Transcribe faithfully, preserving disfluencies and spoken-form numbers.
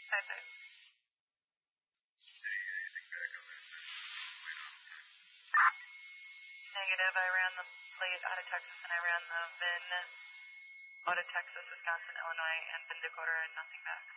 Type it. Negative. I ran the plate out of Texas, and I ran the V I N out of Texas, Wisconsin, Illinois, and V I N decoder, and nothing back.